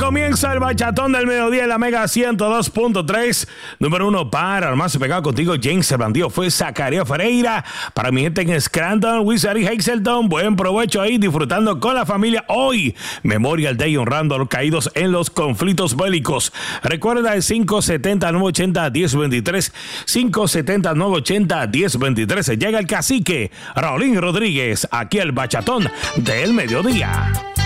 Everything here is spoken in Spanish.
Comienza el bachatón del mediodía en la Mega 102.3. Número 1 para el más pegado contigo, James el Bandido. Fue Zacarías Ferreira. Para mi gente en Scranton, Wizard y Hazelton, buen provecho ahí disfrutando con la familia hoy. Memorial Day honrando a los caídos en los conflictos bélicos. Recuerda el 570-980-1023. 570-980-1023. Llega el cacique Raulín Rodríguez aquí al bachatón del mediodía.